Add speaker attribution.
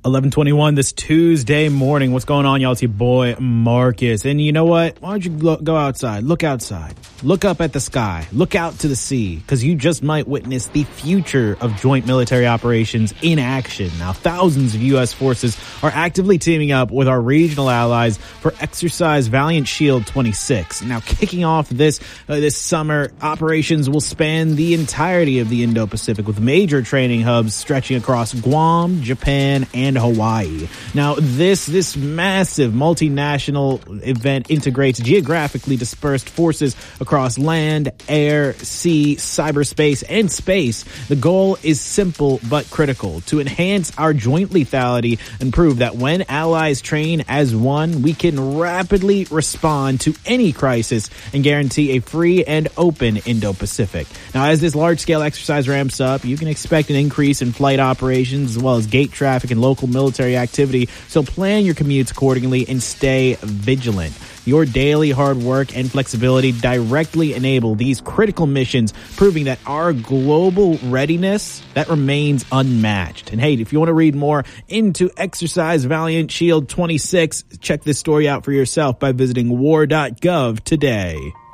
Speaker 1: 11:21 this Tuesday morning. What's going on, y'all? It's your boy Marcus. And you know what? Why don't you go outside? Look outside. Look up at the sky. Look out to the sea, because you just might witness the future of joint military operations in action. Now, thousands of U.S. forces are actively teaming up with our regional allies for Exercise Valiant Shield 26. Now, kicking off this summer, operations will span the entirety of the Indo-Pacific, with major training hubs stretching across Guam, Japan, and Hawaii. Now, this massive multinational event integrates geographically dispersed forces across land, air, sea, cyberspace, and space. The goal is simple but critical: to enhance our joint lethality and prove that when allies train as one, we can rapidly respond to any crisis and guarantee a free and open Indo-Pacific. Now, as this large-scale exercise ramps up, you can expect an increase in flight operations as well as gate traffic and local military activity, so plan your commutes accordingly and stay vigilant. Your daily hard work and flexibility directly enable these critical missions, proving that our global readiness, that remains unmatched. And hey, if you want to read more into Exercise Valiant Shield 26, check this story out for yourself by visiting war.gov today.